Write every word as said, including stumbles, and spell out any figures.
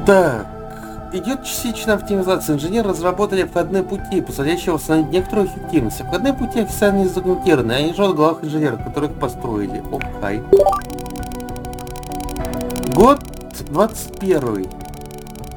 Так, идет частичная оптимизация. Инженеры разработали обходные пути, позволяющие восстановить некоторую эффективность. Обходные пути официально издокументированы, они живут в головах инженеров, которые их построили. Окей. Год двадцать первый.